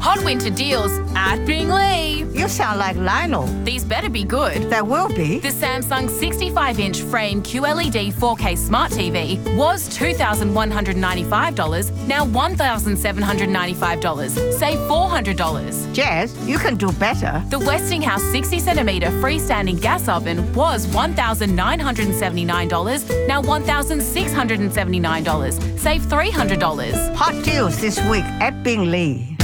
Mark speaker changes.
Speaker 1: Hot winter deals at Bingley.
Speaker 2: You sound like Lionel.
Speaker 1: These better be good.
Speaker 2: There will be.
Speaker 1: The Samsung 65-inch frame QLED 4K Smart TV was $2,195, now $1,795. Save $400.
Speaker 2: Jess, you can do better.
Speaker 1: The Westinghouse 60cm freestanding gas oven was $1,979, now $1,679. Save $300.
Speaker 2: Hot deals this week at Bingley.